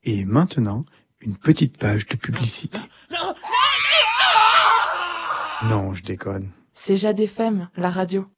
Et maintenant, une petite page de publicité. Non, je déconne. C'est Jade FM, la radio.